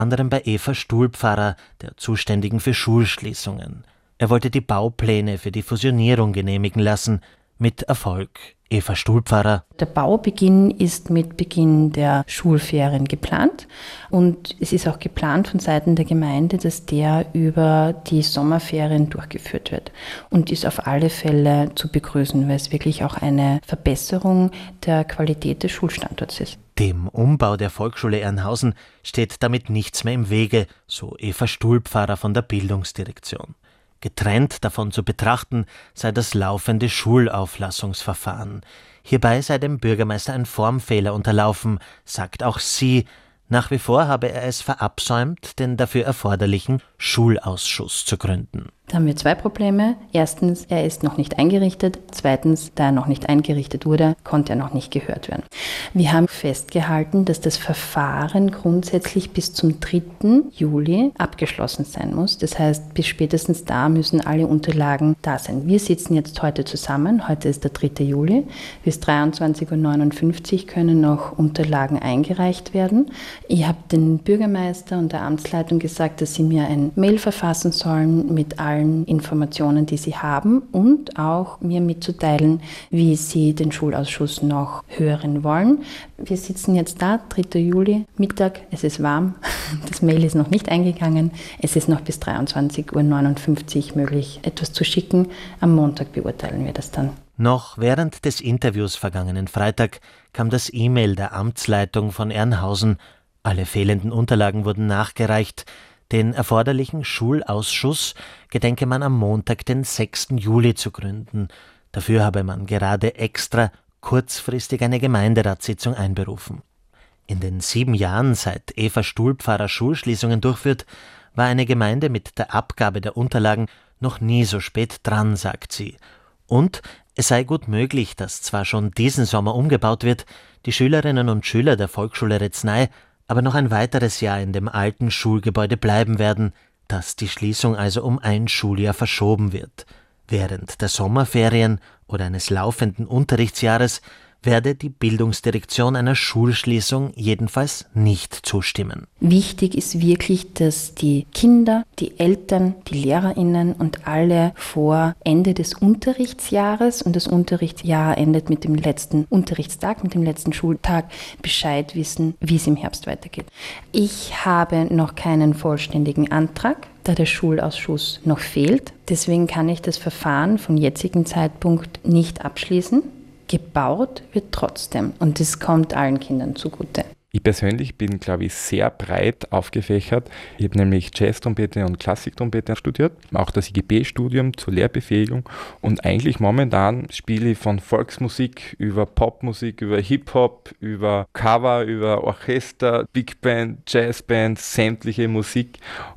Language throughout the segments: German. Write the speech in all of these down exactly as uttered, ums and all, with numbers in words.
anderem bei Eva Stuhlpfarrer, der Zuständigen für Schulschließungen. Er wollte die Baupläne für die Fusionierung genehmigen lassen, mit Erfolg. Eva Stuhlpfarrer. Der Baubeginn ist mit Beginn der Schulferien geplant und es ist auch geplant von Seiten der Gemeinde, dass der über die Sommerferien durchgeführt wird und ist auf alle Fälle zu begrüßen, weil es wirklich auch eine Verbesserung der Qualität des Schulstandorts ist. Dem Umbau der Volksschule Ernhausen steht damit nichts mehr im Wege, so Eva Stuhlpfarrer von der Bildungsdirektion. Getrennt davon zu betrachten sei das laufende Schulauflassungsverfahren. Hierbei sei dem Bürgermeister ein Formfehler unterlaufen, sagt auch sie. Nach wie vor habe er es verabsäumt, den dafür erforderlichen Schulausschuss zu gründen. Da haben wir zwei Probleme. Erstens, er ist noch nicht eingerichtet. Zweitens, da er noch nicht eingerichtet wurde, konnte er noch nicht gehört werden. Wir haben festgehalten, dass das Verfahren grundsätzlich bis zum dritten Juli abgeschlossen sein muss. Das heißt, bis spätestens da müssen alle Unterlagen da sein. Wir sitzen jetzt heute zusammen. Heute ist der dritte Juli. Bis dreiundzwanzig Uhr neunundfünfzig können noch Unterlagen eingereicht werden. Ich habe den Bürgermeister und der Amtsleitung gesagt, dass sie mir ein Mail verfassen sollen mit allen Informationen, die sie haben und auch mir mitzuteilen, wie sie den Schulausschuss noch hören wollen. Wir sitzen jetzt da, dritter Juli, Mittag, es ist warm, das Mail ist noch nicht eingegangen, es ist noch bis dreiundzwanzig Uhr neunundfünfzig möglich, etwas zu schicken. Am Montag beurteilen wir das dann. Noch während des Interviews vergangenen Freitag kam das E-Mail der Amtsleitung von Ernhausen. Alle fehlenden Unterlagen wurden nachgereicht. Den erforderlichen Schulausschuss gedenke man am Montag, den sechsten Juli, zu gründen. Dafür habe man gerade extra kurzfristig eine Gemeinderatssitzung einberufen. In den sieben Jahren, seit Eva Stuhlpfarrer Schulschließungen durchführt, war eine Gemeinde mit der Abgabe der Unterlagen noch nie so spät dran, sagt sie. Und es sei gut möglich, dass zwar schon diesen Sommer umgebaut wird, die Schülerinnen und Schüler der Volksschule Retznay aber noch ein weiteres Jahr in dem alten Schulgebäude bleiben werden, dass die Schließung also um ein Schuljahr verschoben wird. Während der Sommerferien oder eines laufenden Unterrichtsjahres werde die Bildungsdirektion einer Schulschließung jedenfalls nicht zustimmen. Wichtig ist wirklich, dass die Kinder, die Eltern, die LehrerInnen und alle vor Ende des Unterrichtsjahres, und das Unterrichtsjahr endet mit dem letzten Unterrichtstag, mit dem letzten Schultag, Bescheid wissen, wie es im Herbst weitergeht. Ich habe noch keinen vollständigen Antrag, da der Schulausschuss noch fehlt. Deswegen kann ich das Verfahren vom jetzigen Zeitpunkt nicht abschließen. Gebaut wird trotzdem und das kommt allen Kindern zugute. Ich persönlich bin, glaube ich, sehr breit aufgefächert. Ich habe nämlich Jazz-Trompete und Klassiktrompete studiert, auch das I G B-Studium zur Lehrbefähigung und eigentlich momentan spiele ich von Volksmusik über Popmusik, über Hip-Hop, über Cover, über Orchester, Big Band, Jazzband, sämtliche Musik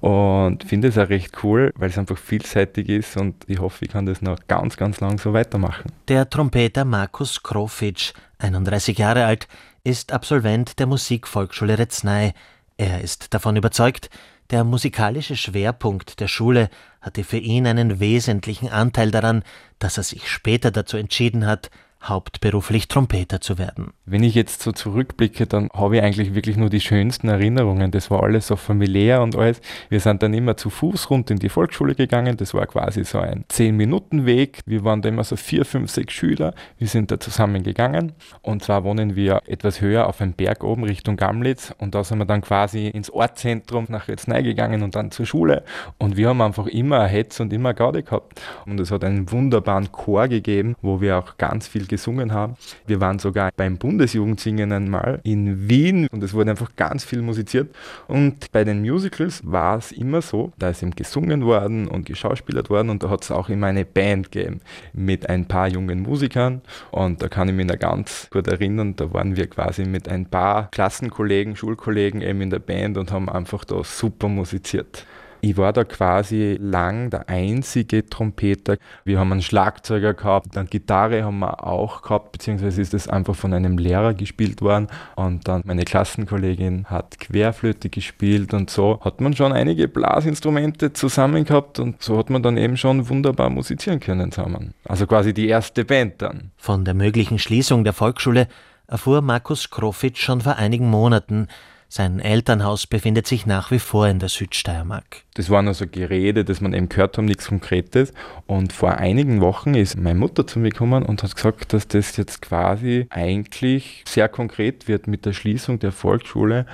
und finde es auch recht cool, weil es einfach vielseitig ist und ich hoffe, ich kann das noch ganz, ganz lang so weitermachen. Der Trompeter Markus Krofitsch, einunddreißig Jahre alt, ist Absolvent der Musikvolksschule Retznay. Er ist davon überzeugt, der musikalische Schwerpunkt der Schule hatte für ihn einen wesentlichen Anteil daran, dass er sich später dazu entschieden hat, hauptberuflich Trompeter zu werden. Wenn ich jetzt so zurückblicke, dann habe ich eigentlich wirklich nur die schönsten Erinnerungen. Das war alles so familiär und alles. Wir sind dann immer zu Fuß rund in die Volksschule gegangen. Das war quasi so ein zehn-Minuten-Weg. Wir waren da immer so vier, fünf, sechs Schüler. Wir sind da zusammen gegangen. Und zwar wohnen wir etwas höher auf einem Berg oben Richtung Gamlitz. Und da sind wir dann quasi ins Ortszentrum nach Retznay gegangen und dann zur Schule. Und wir haben einfach immer ein Hetz und immer eine Gaudi gehabt. Und es hat einen wunderbaren Chor gegeben, wo wir auch ganz viel gesungen haben. Wir waren sogar beim Bundesjugendsingen einmal in Wien und es wurde einfach ganz viel musiziert. Und bei den Musicals war es immer so, da ist eben gesungen worden und geschauspielert worden und da hat es auch immer eine Band gegeben mit ein paar jungen Musikern und da kann ich mich noch ganz gut erinnern, da waren wir quasi mit ein paar Klassenkollegen, Schulkollegen eben in der Band und haben einfach da super musiziert. Ich war da quasi lang der einzige Trompeter. Wir haben einen Schlagzeuger gehabt, eine Gitarre haben wir auch gehabt, beziehungsweise ist das einfach von einem Lehrer gespielt worden. Und dann meine Klassenkollegin hat Querflöte gespielt und so hat man schon einige Blasinstrumente zusammen gehabt und so hat man dann eben schon wunderbar musizieren können zusammen. Also quasi die erste Band dann. Von der möglichen Schließung der Volksschule erfuhr Markus Krofitsch schon vor einigen Monaten. Sein Elternhaus befindet sich nach wie vor in der Südsteiermark. Das war nur so Gerede, das man eben gehört haben, nichts Konkretes. Und vor einigen Wochen ist meine Mutter zu mir gekommen und hat gesagt, dass das jetzt quasi eigentlich sehr konkret wird mit der Schließung der Volksschule.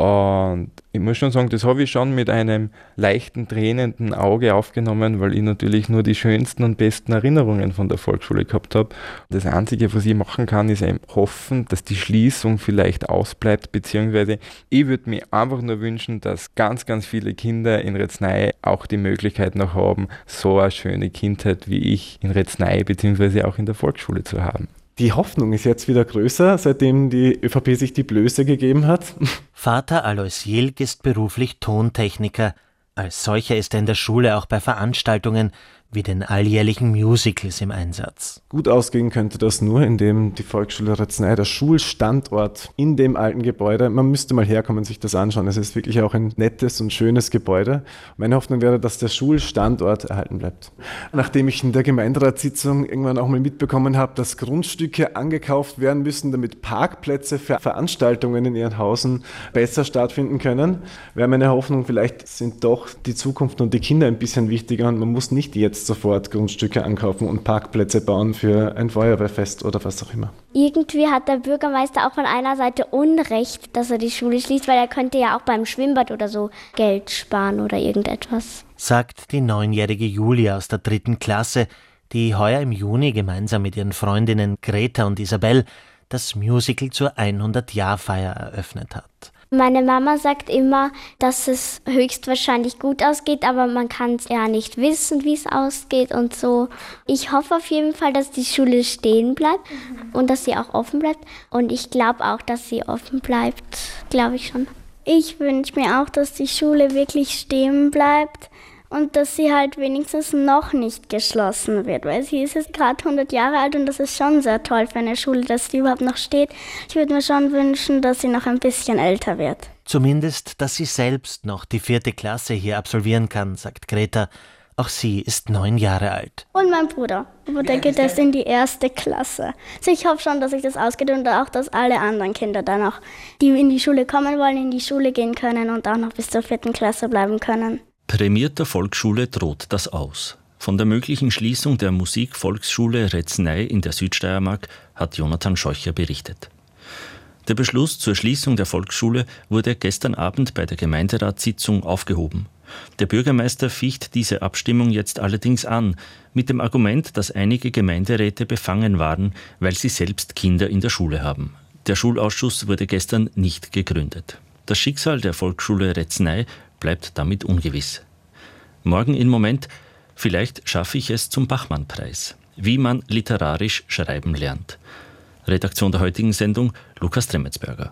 Und ich muss schon sagen, das habe ich schon mit einem leichten, tränenden Auge aufgenommen, weil ich natürlich nur die schönsten und besten Erinnerungen von der Volksschule gehabt habe. Das Einzige, was ich machen kann, ist eben hoffen, dass die Schließung vielleicht ausbleibt, beziehungsweise ich würde mir einfach nur wünschen, dass ganz, ganz viele Kinder in Retznei auch die Möglichkeit noch haben, so eine schöne Kindheit wie ich in Retznei, beziehungsweise auch in der Volksschule zu haben. Die Hoffnung ist jetzt wieder größer, seitdem die ÖVP sich die Blöße gegeben hat. Vater Alois Jilk ist beruflich Tontechniker. Als solcher ist er in der Schule auch bei Veranstaltungen wie den alljährlichen Musicals im Einsatz. Gut ausgehen könnte das nur, indem die Volksschule Retznei, der Schulstandort in dem alten Gebäude, man müsste mal herkommen und sich das anschauen. Es ist wirklich auch ein nettes und schönes Gebäude. Meine Hoffnung wäre, dass der Schulstandort erhalten bleibt. Nachdem ich in der Gemeinderatssitzung irgendwann auch mal mitbekommen habe, dass Grundstücke angekauft werden müssen, damit Parkplätze für Veranstaltungen in Ehrenhausen besser stattfinden können, wäre meine Hoffnung, vielleicht sind doch die Zukunft und die Kinder ein bisschen wichtiger und man muss nicht jetzt sofort Grundstücke ankaufen und Parkplätze bauen für ein Feuerwehrfest oder was auch immer. Irgendwie hat der Bürgermeister auch von einer Seite Unrecht, dass er die Schule schließt, weil er könnte ja auch beim Schwimmbad oder so Geld sparen oder irgendetwas. Sagt die neunjährige Julia aus der dritten Klasse, die heuer im Juni gemeinsam mit ihren Freundinnen Greta und Isabel das Musical zur hundert-Jahr-Feier eröffnet hat. Meine Mama sagt immer, dass es höchstwahrscheinlich gut ausgeht, aber man kann es ja nicht wissen, wie es ausgeht und so. Ich hoffe auf jeden Fall, dass die Schule stehen bleibt und dass sie auch offen bleibt. Und ich glaube auch, dass sie offen bleibt, glaube ich schon. Ich wünsche mir auch, dass die Schule wirklich stehen bleibt und dass sie halt wenigstens noch nicht geschlossen wird, weil sie ist jetzt gerade hundert Jahre alt und das ist schon sehr toll für eine Schule, dass die überhaupt noch steht. Ich würde mir schon wünschen, dass sie noch ein bisschen älter wird. Zumindest, dass sie selbst noch die vierte Klasse hier absolvieren kann, sagt Greta. Auch sie ist neun Jahre alt. Und mein Bruder, aber der geht erst in die erste Klasse. Also ich hoffe schon, dass sich das ausgeht und auch, dass alle anderen Kinder dann auch, die in die Schule kommen wollen, in die Schule gehen können und auch noch bis zur vierten Klasse bleiben können. Prämierter Volksschule droht das aus. Von der möglichen Schließung der Musikvolksschule Retznei in der Südsteiermark hat Jonathan Scheucher berichtet. Der Beschluss zur Schließung der Volksschule wurde gestern Abend bei der Gemeinderatssitzung aufgehoben. Der Bürgermeister ficht diese Abstimmung jetzt allerdings an, mit dem Argument, dass einige Gemeinderäte befangen waren, weil sie selbst Kinder in der Schule haben. Der Schulausschuss wurde gestern nicht gegründet. Das Schicksal der Volksschule Retznei bleibt damit ungewiss. Morgen in Moment, vielleicht schaffe ich es zum Bachmann-Preis. Wie man literarisch schreiben lernt. Redaktion der heutigen Sendung, Lukas Tremmetsberger.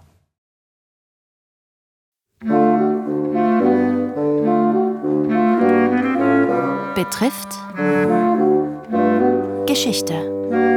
Betrifft Geschichte.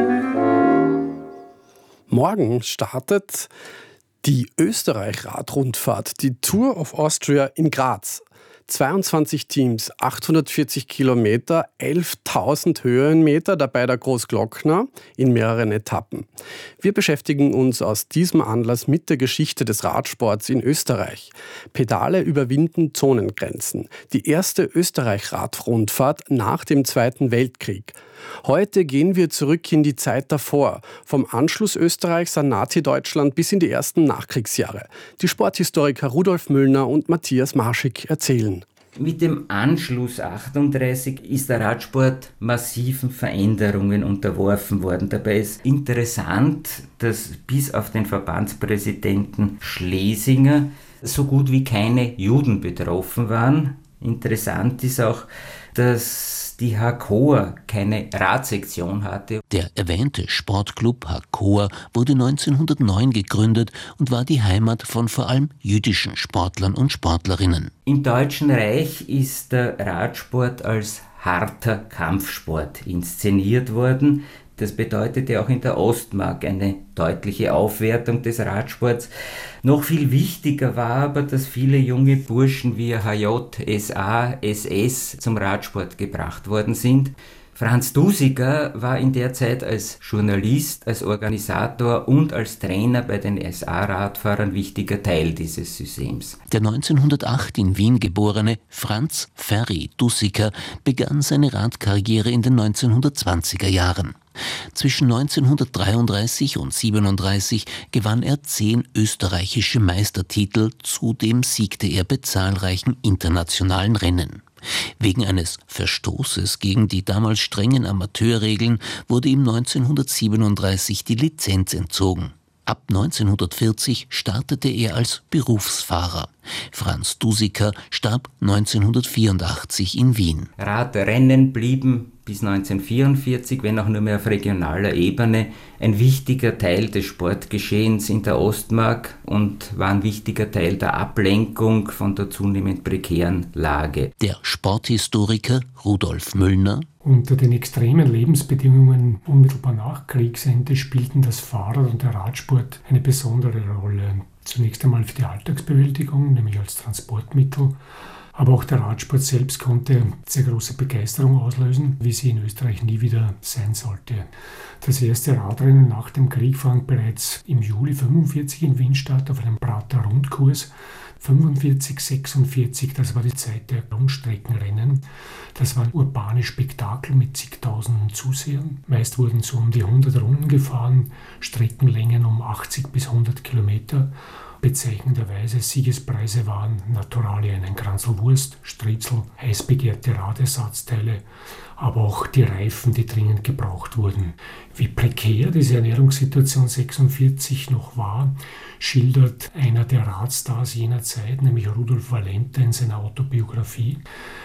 Morgen startet die Österreich-Radrundfahrt, die Tour of Austria in Graz. zweiundzwanzig Teams, achthundertvierzig Kilometer, elftausend Höhenmeter, dabei der Großglockner in mehreren Etappen. Wir beschäftigen uns aus diesem Anlass mit der Geschichte des Radsports in Österreich. Pedale überwinden Zonengrenzen. Die erste Österreich-Radrundfahrt nach dem Zweiten Weltkrieg. Heute gehen wir zurück in die Zeit davor, vom Anschluss Österreichs an Nazi-Deutschland bis in die ersten Nachkriegsjahre. Die Sporthistoriker Rudolf Müllner und Matthias Marschig erzählen. Mit dem Anschluss achtunddreißig ist der Radsport massiven Veränderungen unterworfen worden. Dabei ist interessant, dass bis auf den Verbandspräsidenten Schlesinger so gut wie keine Juden betroffen waren. Interessant ist auch, dass die Hakoa keine Radsektion hatte. Der erwähnte Sportclub Hakoa wurde neunzehnhundertneun gegründet und war die Heimat von vor allem jüdischen Sportlern und Sportlerinnen. Im Deutschen Reich ist der Radsport als harter Kampfsport inszeniert worden. Das bedeutete auch in der Ostmark eine deutliche Aufwertung des Radsports. Noch viel wichtiger war aber, dass viele junge Burschen wie H J, S A, S S zum Radsport gebracht worden sind. Franz Dusiger war in der Zeit als Journalist, als Organisator und als Trainer bei den S A-Radfahrern wichtiger Teil dieses Systems. Der neunzehnhundertacht in Wien geborene Franz Ferry Dusiker begann seine Radkarriere in den neunzehnhundertzwanziger Jahren. Zwischen neunzehnhundertdreiunddreißig und siebenunddreißig gewann er zehn österreichische Meistertitel, zudem siegte er bei zahlreichen internationalen Rennen. Wegen eines Verstoßes gegen die damals strengen Amateurregeln wurde ihm neunzehnhundertsiebenunddreißig die Lizenz entzogen. Ab neunzehnhundertvierzig startete er als Berufsfahrer. Franz Dusiker starb neunzehnhundertvierundachtzig in Wien. Radrennen blieben bis neunzehnhundertvierundvierzig, wenn auch nur mehr auf regionaler Ebene, ein wichtiger Teil des Sportgeschehens in der Ostmark und war ein wichtiger Teil der Ablenkung von der zunehmend prekären Lage. Der Sporthistoriker Rudolf Müllner: Unter den extremen Lebensbedingungen unmittelbar nach Kriegsende spielten das Fahrrad und der Radsport eine besondere Rolle. Zunächst einmal für die Alltagsbewältigung, nämlich als Transportmittel. Aber auch der Radsport selbst konnte sehr große Begeisterung auslösen, wie sie in Österreich nie wieder sein sollte. Das erste Radrennen nach dem Krieg fand bereits im Juli fünfundvierzig in Wien statt, auf einem Prater Rundkurs. fünfundvierzig, sechsundvierzig, das war die Zeit der Rundstreckenrennen. Das waren urbane Spektakel mit zigtausenden Zusehern. Meist wurden so um die hundert Runden gefahren, Streckenlängen um achtzig bis hundert Kilometer. Bezeichnenderweise Siegespreise waren Naturalien, ein Kranzel Wurst, Striezel, heiß begehrte Radersatzteile, aber auch die Reifen, die dringend gebraucht wurden. Wie prekär diese Ernährungssituation sechsundvierzig noch war, schildert einer der Radstars jener Zeit, nämlich Rudolf Valenta, in seiner Autobiografie.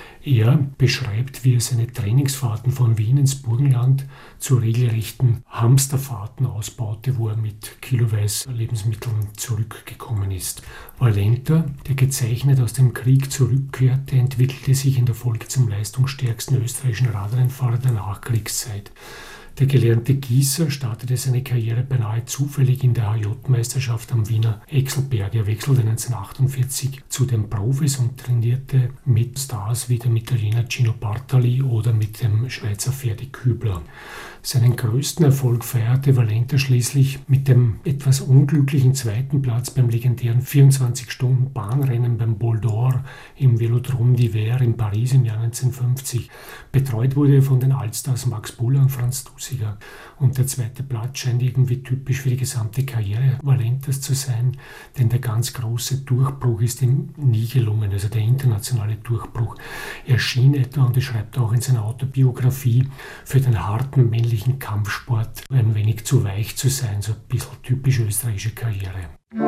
Er beschreibt, wie er seine Trainingsfahrten von Wien ins Burgenland zu regelrechten Hamsterfahrten ausbaute, wo er mit kiloweise Lebensmitteln zurückgekommen ist. Valenta, der gezeichnet aus dem Krieg zurückkehrte, entwickelte sich in der Folge zum leistungsstärksten österreichischen Radrennfahrer der Nachkriegszeit. Der gelernte Gießer startete seine Karriere beinahe zufällig in der H J-Meisterschaft am Wiener Exelberg. Er wechselte neunzehnhundertachtundvierzig zu den Profis und trainierte mit Stars wie dem Italiener Gino Bartali oder mit dem Schweizer Ferdi Kübler. Seinen größten Erfolg feierte Valenta schließlich mit dem etwas unglücklichen zweiten Platz beim legendären vierundzwanzig-Stunden-Bahnrennen beim Bol d'Or im Velodrome d'Hiver in Paris im Jahr neunzehnhundertfünfzig. Betreut wurde er von den Allstars Max Buller und Franz Dusiger. Und der zweite Platz scheint irgendwie typisch für die gesamte Karriere Valentas zu sein, denn der ganz große Durchbruch ist ihm nie gelungen, also der internationale Durchbruch. Er schien etwa, und er schreibt auch in seiner Autobiografie, für den harten männlichen Kampfsport ein wenig zu weich zu sein, so ein bisschen typisch österreichische Karriere.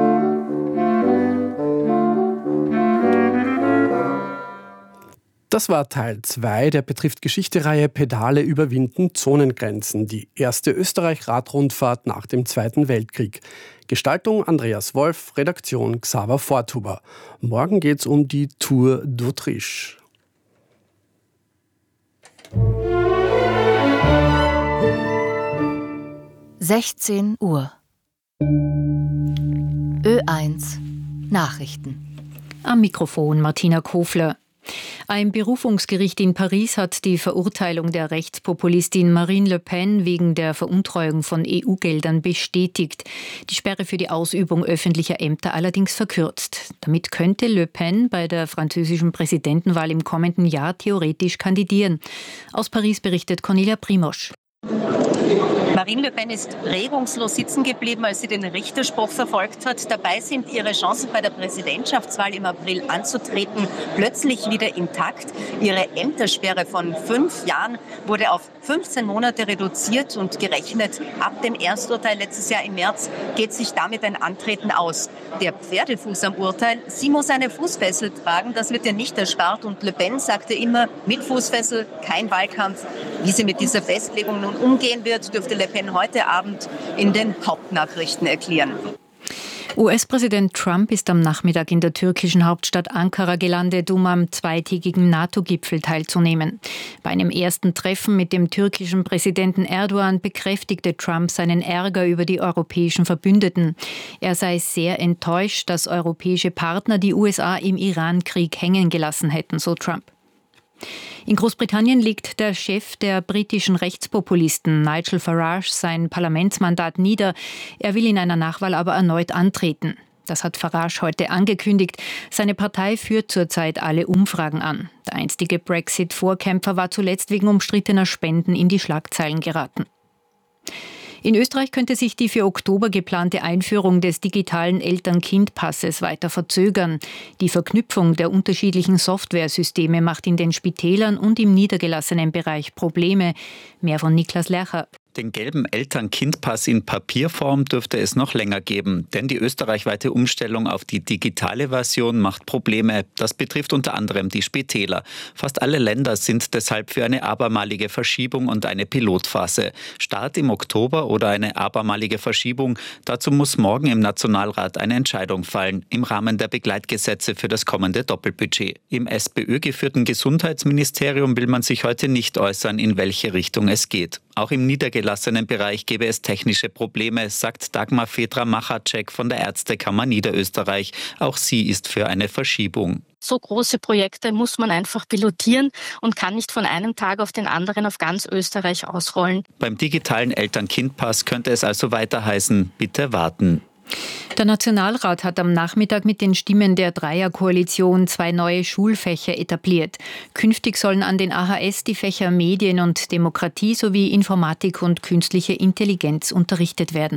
Das war Teil zwei der Betrifft Geschichte-Reihe Pedale überwinden Zonengrenzen, die erste Österreich-Radrundfahrt nach dem Zweiten Weltkrieg. Gestaltung Andreas Wolf, Redaktion Xaver Vortuber. Morgen geht's um die Tour d'Autriche. sechzehn Uhr. Ö eins Nachrichten. Am Mikrofon Martina Kofler. Ein Berufungsgericht in Paris hat die Verurteilung der Rechtspopulistin Marine Le Pen wegen der Veruntreuung von E U-Geldern bestätigt. Die Sperre für die Ausübung öffentlicher Ämter allerdings verkürzt. Damit könnte Le Pen bei der französischen Präsidentenwahl im kommenden Jahr theoretisch kandidieren. Aus Paris berichtet Cornelia Primosch. Marine Le Pen ist regungslos sitzen geblieben, als sie den Richterspruch verfolgt hat. Dabei sind ihre Chancen bei der Präsidentschaftswahl im April anzutreten plötzlich wieder intakt. Ihre Ämtersperre von fünf Jahren wurde auf fünfzehn Monate reduziert und gerechnet ab dem Ersturteil letztes Jahr im März geht sich damit ein Antreten aus. Der Pferdefuß am Urteil, sie muss eine Fußfessel tragen, das wird ihr nicht erspart und Le Pen sagte immer, mit Fußfessel kein Wahlkampf. Wie sie mit dieser Festlegung nun umgehen wird, dürfte Le Pen heute Abend in den Hauptnachrichten erklären. U S-Präsident Trump ist am Nachmittag in der türkischen Hauptstadt Ankara gelandet, um am zweitägigen NATO-Gipfel teilzunehmen. Bei einem ersten Treffen mit dem türkischen Präsidenten Erdogan bekräftigte Trump seinen Ärger über die europäischen Verbündeten. Er sei sehr enttäuscht, dass europäische Partner die U S A im Iran-Krieg hängen gelassen hätten, so Trump. In Großbritannien legt der Chef der britischen Rechtspopulisten Nigel Farage sein Parlamentsmandat nieder. Er will in einer Nachwahl aber erneut antreten. Das hat Farage heute angekündigt. Seine Partei führt zurzeit alle Umfragen an. Der einstige Brexit-Vorkämpfer war zuletzt wegen umstrittener Spenden in die Schlagzeilen geraten. In Österreich könnte sich die für Oktober geplante Einführung des digitalen Eltern-Kind-Passes weiter verzögern. Die Verknüpfung der unterschiedlichen Softwaresysteme macht in den Spitälern und im niedergelassenen Bereich Probleme. Mehr von Niklas Lercher. Den gelben Eltern-Kind-Pass in Papierform dürfte es noch länger geben, denn die österreichweite Umstellung auf die digitale Version macht Probleme. Das betrifft unter anderem die Spitäler. Fast alle Länder sind deshalb für eine abermalige Verschiebung und eine Pilotphase. Start im Oktober oder eine abermalige Verschiebung, dazu muss morgen im Nationalrat eine Entscheidung fallen, im Rahmen der Begleitgesetze für das kommende Doppelbudget. Im SPÖ-geführten Gesundheitsministerium will man sich heute nicht äußern, in welche Richtung es geht. Auch im niedergelassenen Bereich gäbe es technische Probleme, sagt Dagmar Fetra-Machacek von der Ärztekammer Niederösterreich. Auch sie ist für eine Verschiebung. So große Projekte muss man einfach pilotieren und kann nicht von einem Tag auf den anderen auf ganz Österreich ausrollen. Beim digitalen Eltern-Kind-Pass könnte es also weiter heißen, bitte warten. Der Nationalrat hat am Nachmittag mit den Stimmen der Dreierkoalition zwei neue Schulfächer etabliert. Künftig sollen an den A H S die Fächer Medien und Demokratie sowie Informatik und künstliche Intelligenz unterrichtet werden.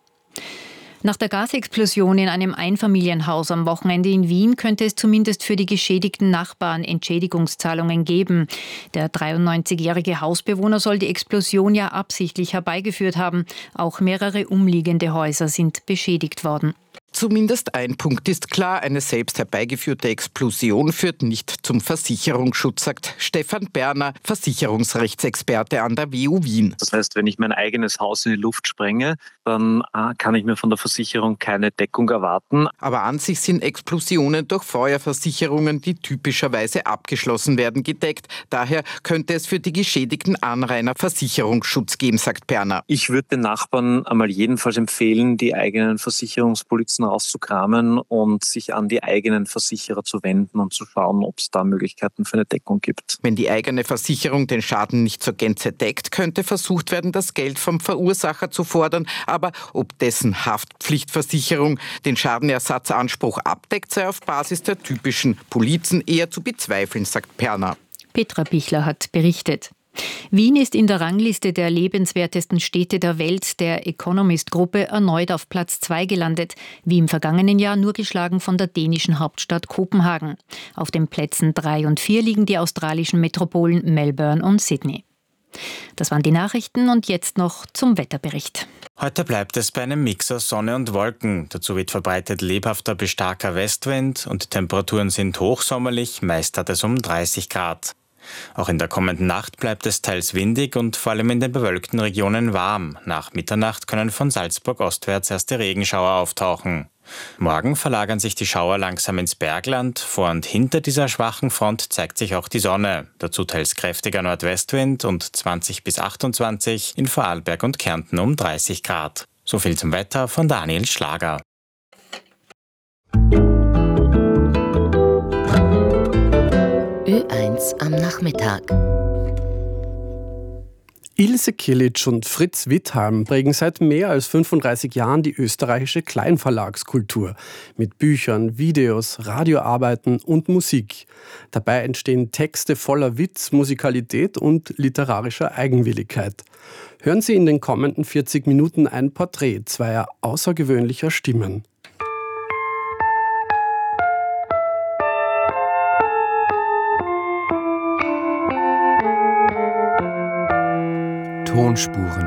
Nach der Gasexplosion in einem Einfamilienhaus am Wochenende in Wien könnte es zumindest für die geschädigten Nachbarn Entschädigungszahlungen geben. Der dreiundneunzigjährige Hausbewohner soll die Explosion ja absichtlich herbeigeführt haben. Auch mehrere umliegende Häuser sind beschädigt worden. Zumindest ein Punkt ist klar, eine selbst herbeigeführte Explosion führt nicht zum Versicherungsschutz, sagt Stefan Berner, Versicherungsrechtsexperte an der W U Wien. Das heißt, wenn ich mein eigenes Haus in die Luft sprenge, dann kann ich mir von der Versicherung keine Deckung erwarten. Aber an sich sind Explosionen durch Feuerversicherungen, die typischerweise abgeschlossen werden, gedeckt. Daher könnte es für die geschädigten Anrainer Versicherungsschutz geben, sagt Berner. Ich würde den Nachbarn einmal jedenfalls empfehlen, die eigenen Versicherungspolizen rauszukramen und sich an die eigenen Versicherer zu wenden und zu schauen, ob es da Möglichkeiten für eine Deckung gibt. Wenn die eigene Versicherung den Schaden nicht zur Gänze deckt, könnte versucht werden, das Geld vom Verursacher zu fordern. Aber ob dessen Haftpflichtversicherung den Schadenersatzanspruch abdeckt, sei auf Basis der typischen Polizen eher zu bezweifeln, sagt Perner. Petra Bichler hat berichtet. Wien ist in der Rangliste der lebenswertesten Städte der Welt der Economist-Gruppe erneut auf Platz zwei gelandet, wie im vergangenen Jahr nur geschlagen von der dänischen Hauptstadt Kopenhagen. Auf den Plätzen drei und vier liegen die australischen Metropolen Melbourne und Sydney. Das waren die Nachrichten und jetzt noch zum Wetterbericht. Heute bleibt es bei einem Mix aus Sonne und Wolken. Dazu wird verbreitet lebhafter bis starker Westwind und die Temperaturen sind hochsommerlich, meist hat es um dreißig Grad. Auch in der kommenden Nacht bleibt es teils windig und vor allem in den bewölkten Regionen warm. Nach Mitternacht können von Salzburg ostwärts erste Regenschauer auftauchen. Morgen verlagern sich die Schauer langsam ins Bergland. Vor und hinter dieser schwachen Front zeigt sich auch die Sonne. Dazu teils kräftiger Nordwestwind und zwanzig bis achtundzwanzig, in Vorarlberg und Kärnten um dreißig Grad. So viel zum Wetter von Daniel Schlager. Ö eins am Nachmittag. Ilse Kilic und Fritz Withalm prägen seit mehr als fünfunddreißig Jahren die österreichische Kleinverlagskultur mit Büchern, Videos, Radioarbeiten und Musik. Dabei entstehen Texte voller Witz, Musikalität und literarischer Eigenwilligkeit. Hören Sie in den kommenden vierzig Minuten ein Porträt zweier außergewöhnlicher Stimmen. Tonspuren.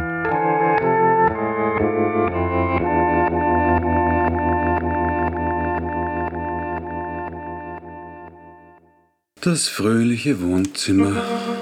Das fröhliche Wohnzimmer.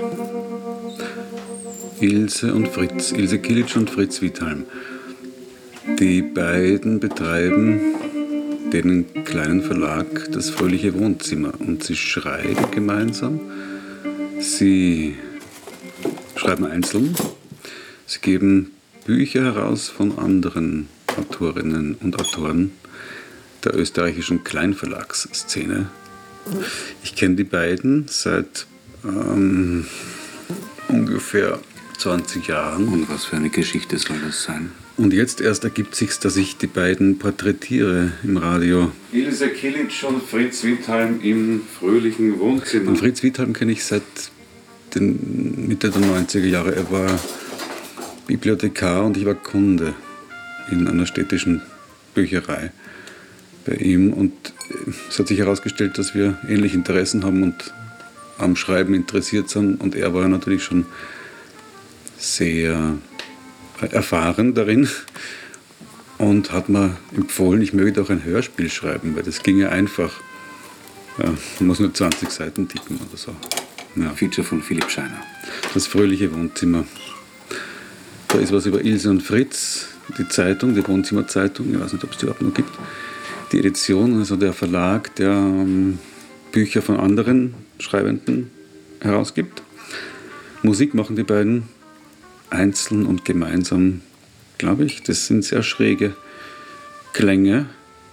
Ilse und Fritz, Ilse Kilic und Fritz Withalm. Die beiden betreiben den kleinen Verlag Das fröhliche Wohnzimmer und sie schreiben gemeinsam. Sie schreiben einzeln. Sie geben Bücher heraus von anderen Autorinnen und Autoren der österreichischen Kleinverlagsszene. Ich kenne die beiden seit ähm, ungefähr zwanzig Jahren. Und was für eine Geschichte soll das sein? Und jetzt erst ergibt sich, dass ich die beiden porträtiere im Radio. Ilse Kilic und Fritz Withalm im fröhlichen Wohnzimmer. Und Fritz Withalm kenne ich seit den Mitte der neunziger Jahre. Er war Bibliothekar und ich war Kunde in einer städtischen Bücherei bei ihm. Und es hat sich herausgestellt, dass wir ähnliche Interessen haben und am Schreiben interessiert sind. Und er war natürlich schon sehr erfahren darin und hat mir empfohlen, ich möge doch ein Hörspiel schreiben, weil das ginge einfach. Ja, man muss nur zwanzig Seiten tippen oder so. Ja. Feature von Philipp Scheiner. Das fröhliche Wohnzimmer. Da ist was über Ilse und Fritz, die Zeitung, die Wohnzimmerzeitung, ich weiß nicht, ob es die überhaupt noch gibt. Die Edition, also der Verlag, der ähm, Bücher von anderen Schreibenden herausgibt. Musik machen die beiden einzeln und gemeinsam, glaube ich. Das sind sehr schräge Klänge.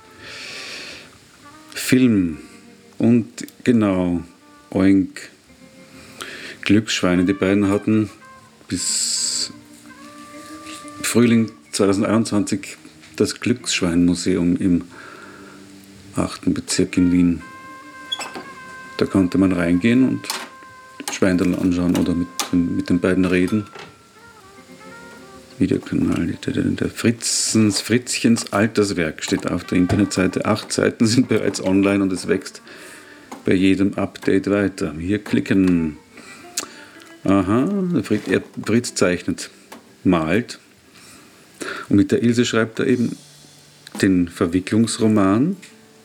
Film und genau, Oink, Glücksschweine. Die beiden hatten bis Frühling zweitausendeinundzwanzig das Glücksschweinmuseum im achten Bezirk in Wien. Da konnte man reingehen und Schweinerl anschauen oder mit, mit den beiden reden. Videokanal, der Fritzens, Fritzchens Alterswerk steht auf der Internetseite. Acht Seiten sind bereits online und es wächst bei jedem Update weiter. Hier klicken. Aha, der Fritz, er, Fritz zeichnet, malt. Und mit der Ilse schreibt er eben den Verwicklungsroman.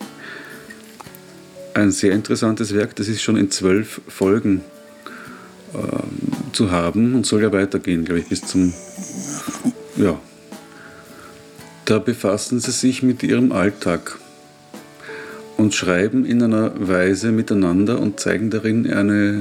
Ein sehr interessantes Werk, das ist schon in zwölf Folgen äh, zu haben und soll ja weitergehen, glaube ich, bis zum... Ja. Da befassen sie sich mit ihrem Alltag und schreiben in einer Weise miteinander und zeigen darin eine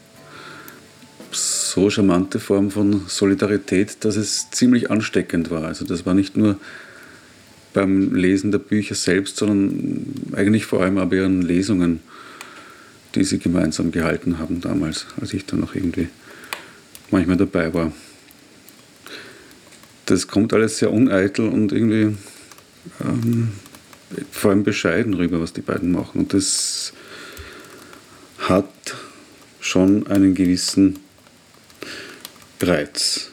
so charmante Form von Solidarität, dass es ziemlich ansteckend war. Also das war nicht nur beim Lesen der Bücher selbst, sondern eigentlich vor allem aber ihren Lesungen, die sie gemeinsam gehalten haben damals, als ich dann noch irgendwie manchmal dabei war. Das kommt alles sehr uneitel und irgendwie ähm, vor allem bescheiden rüber, was die beiden machen. Und das hat schon einen gewissen Reiz.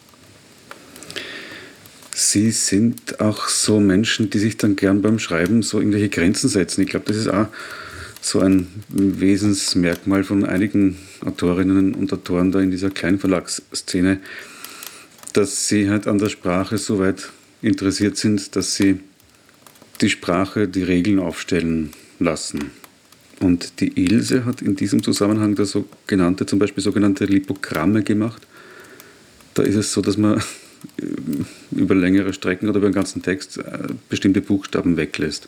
Sie sind auch so Menschen, die sich dann gern beim Schreiben so irgendwelche Grenzen setzen. Ich glaube, das ist auch so ein Wesensmerkmal von einigen Autorinnen und Autoren da in dieser Kleinverlagsszene, dass sie halt an der Sprache so weit interessiert sind, dass sie die Sprache, die Regeln aufstellen lassen. Und die Ilse hat in diesem Zusammenhang da sogenannte, zum Beispiel sogenannte Lipogramme gemacht. Da ist es so, dass man über längere Strecken oder über den ganzen Text bestimmte Buchstaben weglässt.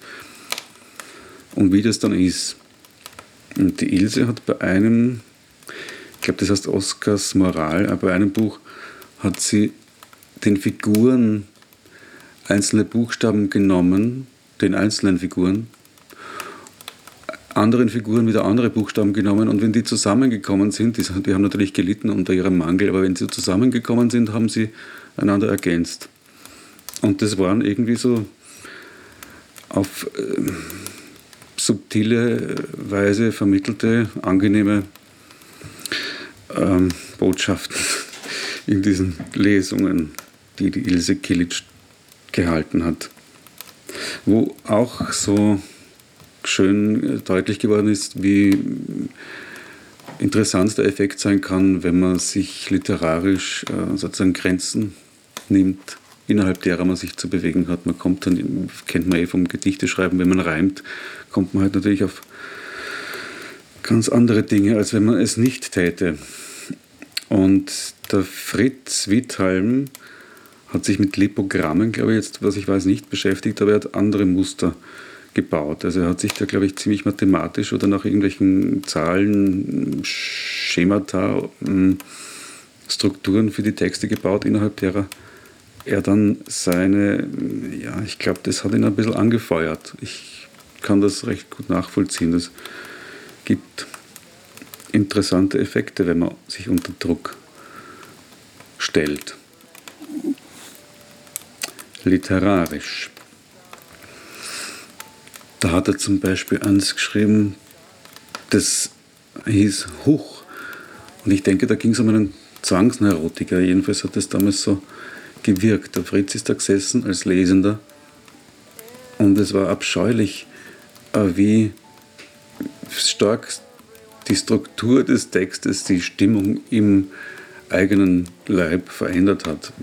Und wie das dann ist. Und die Ilse hat bei einem, ich glaube, das heißt Oskars Moral, aber bei einem Buch hat sie den Figuren einzelne Buchstaben genommen, den einzelnen Figuren, anderen Figuren wieder andere Buchstaben genommen und wenn die zusammengekommen sind, die, die haben natürlich gelitten unter ihrem Mangel, aber wenn sie zusammengekommen sind, haben sie einander ergänzt. Und das waren irgendwie so auf äh, subtile Weise vermittelte, angenehme ähm, Botschaften in diesen Lesungen, die die Ilse Kilic gehalten hat. Wo auch so schön deutlich geworden ist, wie interessant der Effekt sein kann, wenn man sich literarisch äh, sozusagen Grenzen nimmt, innerhalb derer man sich zu bewegen hat. Man kommt dann, kennt man eh vom Gedichteschreiben, wenn man reimt, kommt man halt natürlich auf ganz andere Dinge, als wenn man es nicht täte. Und der Fritz Withalm hat sich mit Lipogrammen, glaube ich, jetzt, was ich weiß, nicht beschäftigt, aber er hat andere Muster gebaut. Also er hat sich da, glaube ich, ziemlich mathematisch oder nach irgendwelchen Zahlen, Schemata, Strukturen für die Texte gebaut, innerhalb derer er dann seine, ja, ich glaube, das hat ihn ein bisschen angefeuert. Ich kann das recht gut nachvollziehen. Das gibt interessante Effekte, wenn man sich unter Druck stellt. Literarisch. Da hat er zum Beispiel eins geschrieben, das hieß Huch. Und ich denke, da ging es um einen Zwangsneurotiker. Jedenfalls hat das damals so gewirkt. Der Fritz ist da gesessen als Lesender und es war abscheulich, wie stark die Struktur des Textes die Stimmung im eigenen Leib verändert hat.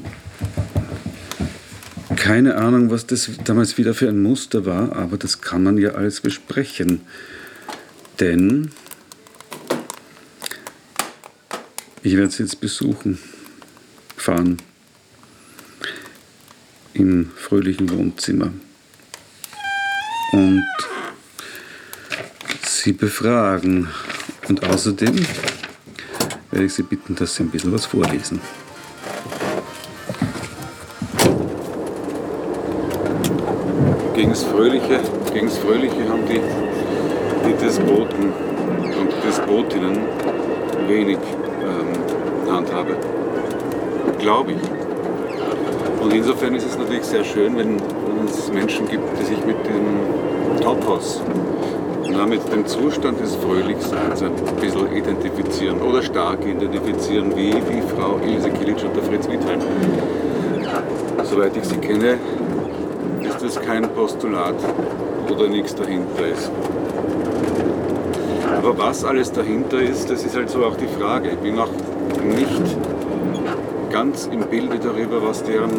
Keine Ahnung, was das damals wieder für ein Muster war, aber das kann man ja alles besprechen. Denn ich werde sie jetzt besuchen, fahren im fröhlichen Wohnzimmer und sie befragen. Und außerdem werde ich sie bitten, dass sie ein bisschen was vorlesen. Gegen das Fröhliche, gegen das Fröhliche haben die, die Despoten und Despotinnen wenig ähm, Handhabe, glaube ich. Und insofern ist es natürlich sehr schön, wenn, wenn es Menschen gibt, die sich mit dem Topos und damit dem Zustand des Fröhlichseins ein bisschen identifizieren oder stark identifizieren, wie die Frau Ilse Kilic und der Fritz Wittheim. Soweit ich sie kenne, ist das kein Postulat oder nichts dahinter ist. Aber was alles dahinter ist, das ist halt so auch die Frage. Ich bin auch nicht ganz im Bilde darüber, was deren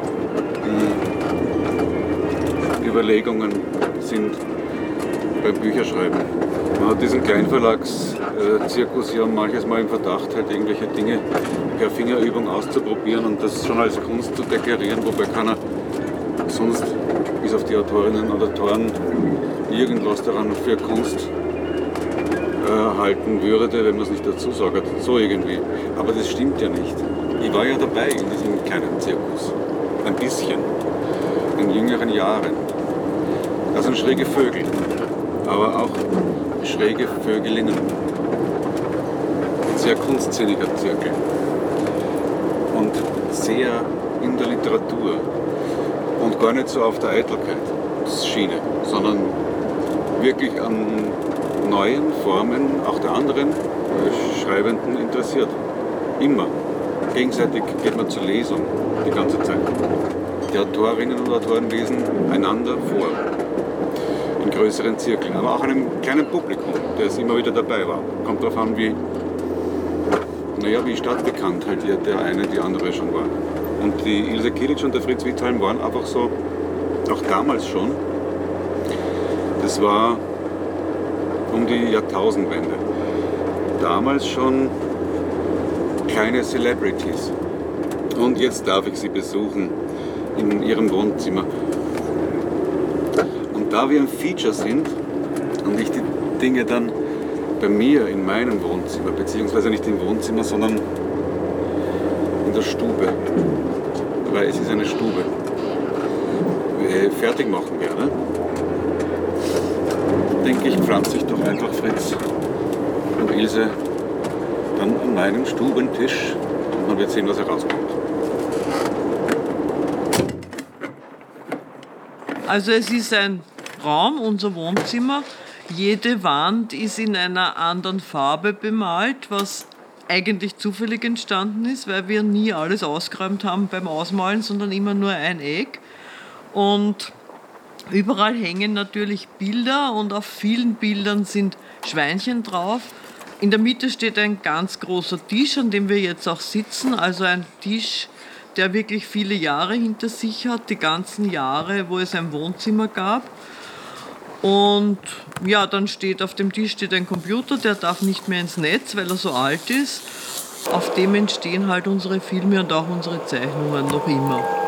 äh, Überlegungen sind beim Bücherschreiben. Man hat diesen Kleinverlagszirkus ja manches Mal im Verdacht, halt irgendwelche Dinge per Fingerübung auszuprobieren und das schon als Kunst zu deklarieren, wobei keiner sonst bis auf die Autorinnen und Autoren irgendwas daran für Kunst äh, halten würde, wenn man es nicht dazu sagt. So irgendwie. Aber das stimmt ja nicht. Ich war ja dabei in diesem kleinen Zirkus. Ein bisschen. In jüngeren Jahren. Das sind schräge Vögel. Aber auch schräge Vögelinnen. Ein sehr kunstsinniger Zirkel. Und sehr in der Literatur. Und gar nicht so auf der Eitelkeitsschiene, sondern wirklich an neuen Formen auch der anderen Schreibenden interessiert. Immer. Gegenseitig geht man zur Lesung die ganze Zeit. Die Autorinnen und Autoren lesen einander vor. In größeren Zirkeln, aber auch einem kleinen Publikum, das immer wieder dabei war. Kommt darauf an, wie, naja, wie stadtbekannt halt der eine, die andere schon war. Und die Ilse Kilic und der Fritz Wittheim waren einfach so, auch damals schon, das war um die Jahrtausendwende, damals schon kleine Celebrities. Und jetzt darf ich sie besuchen in ihrem Wohnzimmer. Und da wir ein Feature sind und ich die Dinge dann bei mir in meinem Wohnzimmer, beziehungsweise nicht im Wohnzimmer, sondern in der Stube, weil es ist eine Stube, fertig machen werde, denke ich, pflanze ich doch einfach Fritz und Ilse dann an meinem Stubentisch und man wird sehen, was herauskommt. Also es ist ein Raum, unser Wohnzimmer. Jede Wand ist in einer anderen Farbe bemalt, was eigentlich zufällig entstanden ist, weil wir nie alles ausgeräumt haben beim Ausmalen, sondern immer nur ein Eck. Und überall hängen natürlich Bilder und auf vielen Bildern sind Schweinchen drauf. In der Mitte steht ein ganz großer Tisch, an dem wir jetzt auch sitzen, also ein Tisch, der wirklich viele Jahre hinter sich hat, die ganzen Jahre, wo es ein Wohnzimmer gab. Und ja, dann steht auf dem Tisch steht ein Computer, der darf nicht mehr ins Netz, weil er so alt ist. Auf dem entstehen halt unsere Filme und auch unsere Zeichnungen noch immer.